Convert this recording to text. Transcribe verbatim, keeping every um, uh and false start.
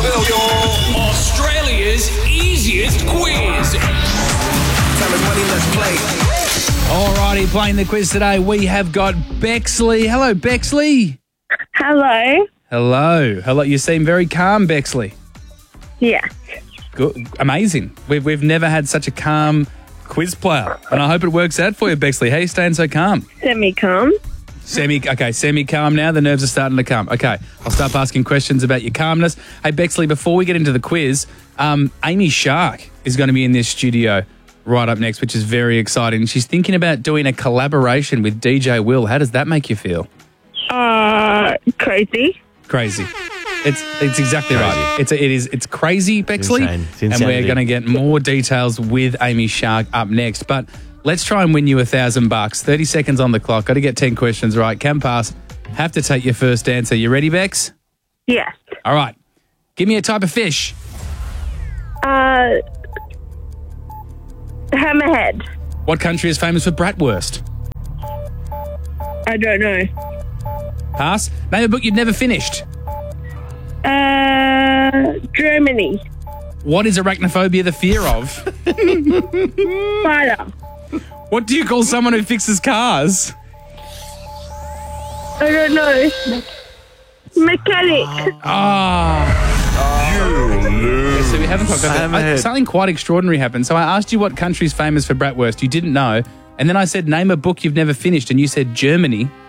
Australia's easiest quiz. Time is money, let's play. Alrighty, playing the quiz today, we have got Bexley. Hello, Bexley. Hello. Hello. Hello. You seem very calm, Bexley. Yeah. Good. Amazing. We've, we've never had such a calm quiz player, and I hope it works out for you, Bexley. How are you staying so calm? Semi-calm. Semi, okay, semi-calm now. The nerves are starting to come. Okay, I'll start asking questions about your calmness. Hey, Bexley, before we get into the quiz, um, Amy Shark is going to be in this studio right up next, which is very exciting. She's thinking about doing a collaboration with D J Will. How does that make you feel? Uh, crazy. Crazy. It's it's exactly Crazy. right. It's a, it is it's crazy, Bexley, Insane. It's and insanity. we're going to get more details with Amy Shark up next. But let's try and win you a thousand bucks. Thirty seconds on the clock. Got to get ten questions right. Can pass. Have to take your first answer. You ready, Bex? Yes. All right. Give me a type of fish. Uh, hammerhead. What country is famous for bratwurst? I don't know. Pass. Name a book you've never finished. Uh, Germany. What is arachnophobia the fear of? Spider. What do you call someone who fixes cars? I don't know. Mechanic. Ah. So we haven't talked about that. I- Something quite extraordinary happened. So I asked you what country's famous for bratwurst. You didn't know. And then I said, name a book you've never finished. And you said Germany.